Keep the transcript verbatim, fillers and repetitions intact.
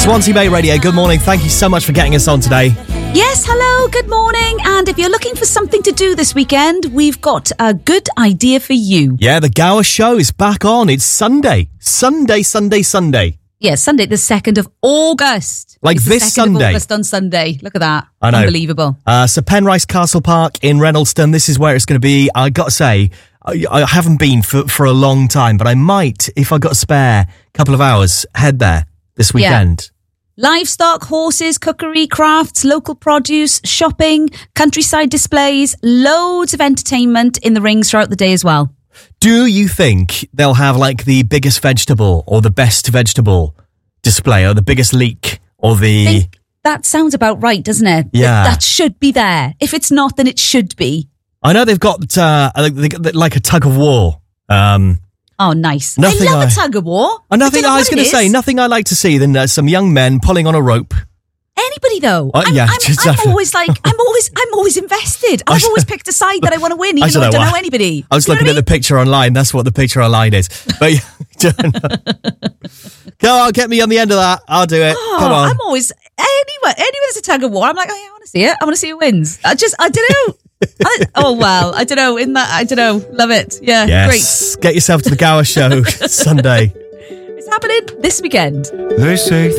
Swansea Bay Radio, good morning. Thank you so much for getting us on today. Yes, hello, good morning. And if you're looking for something to do this weekend, we've got a good idea for you. Yeah, the Gower Show is back on. It's Sunday. Sunday, Sunday, Sunday. Yeah, Sunday, the second of August. Like it's this the second Sunday. Of August on Sunday. Look at that. I know. Unbelievable. Uh, so Penrice Castle Park in Reynoldston, this is where it's going to be. I got to say, I, I haven't been for, for a long time, but I might, if I got a spare couple of hours, head there this weekend. Yeah. Livestock, horses, cookery, crafts, local produce, shopping, countryside displays, loads of entertainment in the rings throughout the day as well. Do you think they'll have like the biggest vegetable or the best vegetable display or the biggest leek or the... Think that sounds about right, doesn't it? Yeah. That, that should be there. If it's not, then it should be. I know they've got uh, they got like a tug of war. Um, oh, nice. Nothing I love I, a tug of war. I, nothing, I, I was going to say, nothing I like to see than uh, some young men pulling on a rope. Anybody though, Uh, I'm, yeah, I'm, just- I'm always like, I'm always, I'm always invested. I've always picked a side that I want to win, even I though don't I know don't why. know anybody. I was Do you looking know at what the picture online. That's what the picture online is. But go on, get me on the end of that. I'll do it. Oh, Come on. I'm always anywhere. Anywhere there's a tug of war, I'm like, oh yeah, I want to see it. I want to see who wins. I just, I don't know. I, oh well, I don't know. In that, I don't know. Love it. Yeah, Yes. Get yourself to the Gower Show Sunday. great. It's happening this weekend. They say